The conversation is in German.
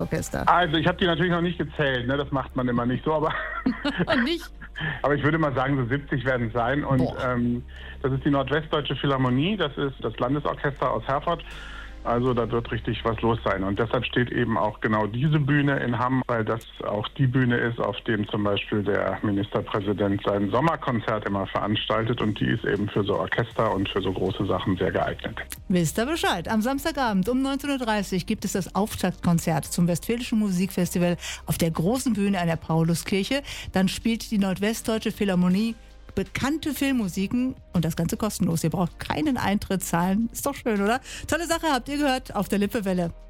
Sinfonieorchester? Also ich habe die natürlich noch nicht gezählt, ne? Das macht man immer nicht so, aber Nicht? aber ich würde mal sagen, so 70 werden es sein. Und das ist die Nordwestdeutsche Philharmonie, das ist das Landesorchester aus Herford. Also da wird richtig was los sein. Und deshalb steht eben auch genau diese Bühne in Hamm, weil das auch die Bühne ist, auf dem zum Beispiel der Ministerpräsident sein Sommerkonzert immer veranstaltet. Und die ist eben für so Orchester und für so große Sachen sehr geeignet. Wisst ihr Bescheid? Am Samstagabend um 19.30 Uhr gibt es das Auftaktkonzert zum Westfälischen Musikfestival auf der großen Bühne an der Pauluskirche. Dann spielt die Nordwestdeutsche Philharmonie bekannte Filmmusiken und das Ganze kostenlos. Ihr braucht keinen Eintritt zahlen. Ist doch schön, oder? Tolle Sache, habt ihr gehört auf der Lippewelle.